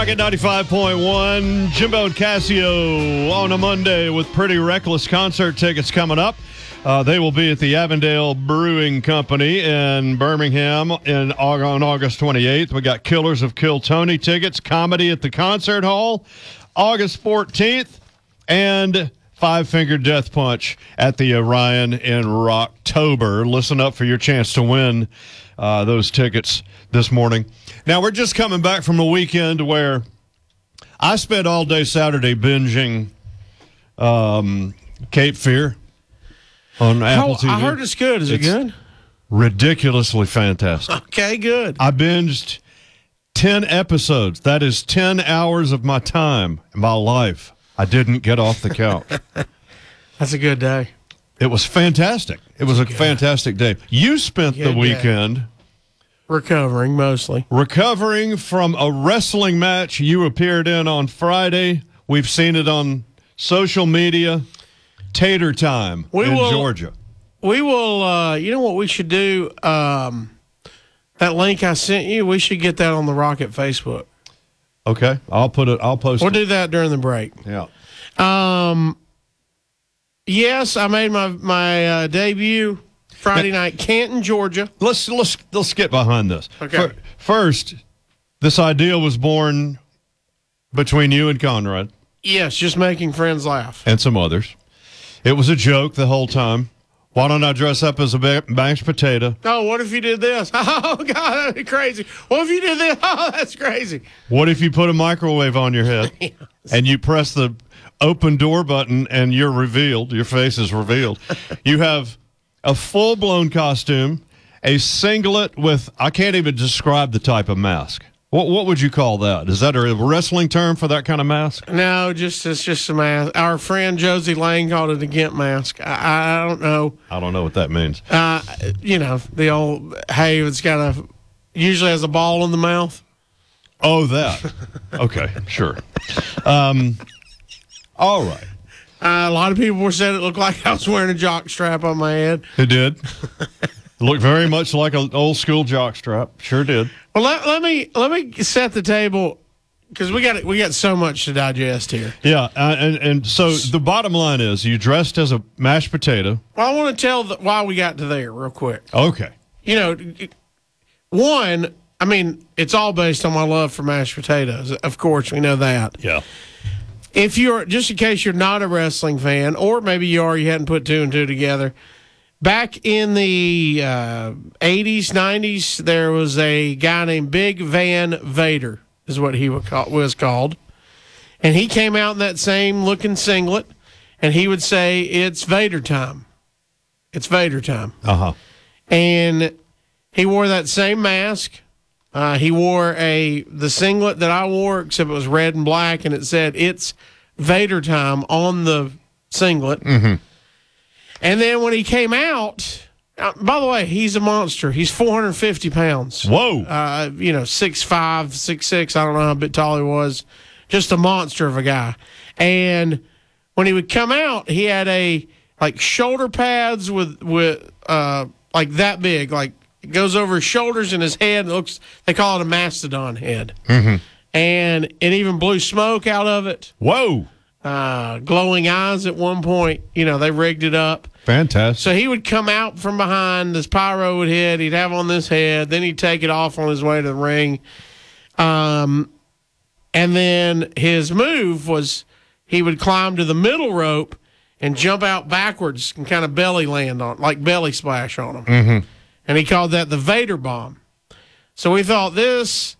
Rocket 95.1. Jimbo and Casio on a Monday with Pretty Reckless concert tickets coming up. They will be at the Avondale Brewing Company in Birmingham on August 28th. We got Killers of Kill Tony tickets, comedy at the Concert Hall, August 14th, and Five Finger Death Punch at the Orion in Rocktober. Listen up for your chance to win those tickets this morning. Now, we're just coming back from a weekend where I spent all day Saturday binging Cape Fear on Apple TV. I heard it's good. Is it good? Ridiculously fantastic. Okay, good. I binged 10 episodes. That is 10 hours of my time, my life. I didn't get off the couch. That's a good day. It was fantastic. It was a fantastic day. You spent the weekend recovering mostly. Recovering from a wrestling match you appeared in on Friday. We've seen it on social media. Tater Time in Georgia. We will, you know what we should do? That link I sent you, we should get that on the Rocket Facebook. Okay. I'll post it. We'll do that during the break. Yeah. Yes, I made my debut Friday night, Canton, Georgia. Let's get behind this. Okay. First, this idea was born between you and Conrad. Yes, just making friends laugh. And some others. It was a joke the whole time. Why don't I dress up as a mashed potato? Oh, what if you did this? Oh, God, that'd be crazy. What if you did this? Oh, that's crazy. What if you put a microwave on your head yes. and you press the open door button and you're revealed, your face is revealed. You have a full-blown costume, a singlet with, I can't even describe the type of mask. What would you call that? Is that a wrestling term for that kind of mask? No, it's just a mask. Our friend Josie Lane called it a gimp mask. I don't know. I don't know what that means. You know, the old, hey, it's got usually has a ball in the mouth. Oh, that. Okay, sure. All right. A lot of people said it looked like I was wearing a jock strap on my head. It did. It looked very much like an old school jock strap. Sure did. Well, let me set the table because we got so much to digest here. Yeah, and so the bottom line is you dressed as a mashed potato. Well, I want to tell why we got to there real quick. Okay. You know, one, I mean, it's all based on my love for mashed potatoes. Of course, we know that. Yeah. If you're, just in case you're not a wrestling fan, or maybe you are, you hadn't put two and two together. Back in the 80s, 90s, there was a guy named Big Van Vader, is what he was called. And he came out in that same looking singlet, and he would say, "It's Vader time. It's Vader time." Uh-huh. And he wore that same mask. He wore the singlet that I wore, except it was red and black, and it said, "It's Vader time" on the singlet. Mm-hmm. And then when he came out, by the way, he's a monster. He's 450 pounds. Whoa. 6'5", 6'6", I don't know how big tall he was. Just a monster of a guy. And when he would come out, he had shoulder pads with like that big, like it goes over his shoulders and his head they call it a mastodon head. Mm-hmm. And it even blew smoke out of it. Whoa. Glowing eyes at one point. You know, they rigged it up. Fantastic. So he would come out from behind, this pyro would hit, he'd have on this head, then he'd take it off on his way to the ring. And then his move was he would climb to the middle rope and jump out backwards and kind of belly land on, like belly splash on him. Mm-hmm. And he called that the Vader Bomb. So we thought this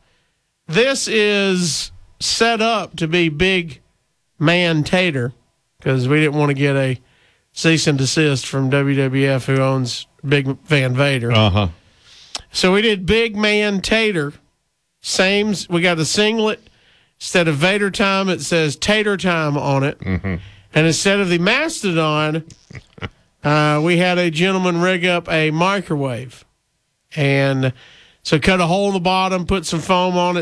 is set up to be Big Man Tater, because we didn't want to get a cease and desist from WWF, who owns Big Van Vader. Uh-huh. So we did Big Man Tater. We got a singlet. Instead of Vader time, it says Tater Time on it. Mm-hmm. And instead of the Mastodon, we had a gentleman rig up a microwave. And so cut a hole in the bottom, put some foam on it,